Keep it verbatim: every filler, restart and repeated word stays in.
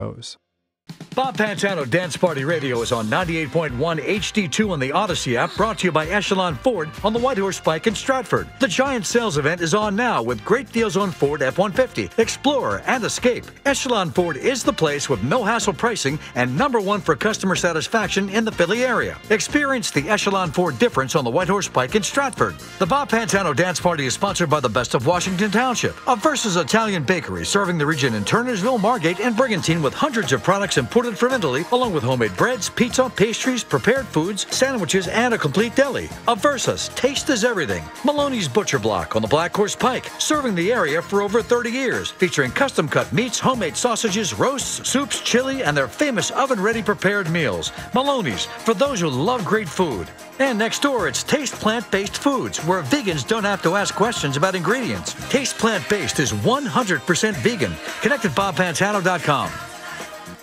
Bob Pantano Dance Party Radio is on ninety-eight point one H D two on the Odyssey app, brought to you by Echelon Ford on the Whitehorse Pike in Stratford. The giant sales event is on now with great deals on Ford F one fifty, Explorer, and Escape. Echelon Ford is the place with no-hassle pricing and number one for customer satisfaction in the Philly area. Experience the Echelon Ford difference on the Whitehorse Pike in Stratford. The Bob Pantano Dance Party is sponsored by the Best of Washington Township, a Versus Italian bakery serving the region in Turnersville, Margate, and Brigantine with hundreds of products imported from Italy, along with homemade breads, pizza, pastries, prepared foods, sandwiches, and a complete deli. Aversa's, taste is everything. Maloney's Butcher Block on the Black Horse Pike, serving the area for over thirty years, featuring custom-cut meats, homemade sausages, roasts, soups, chili, and their famous oven-ready prepared meals. Maloney's, for those who love great food. And next door, it's Taste Plant-Based Foods, where vegans don't have to ask questions about ingredients. Taste Plant-Based is one hundred percent vegan. Connect at bob pantano dot com.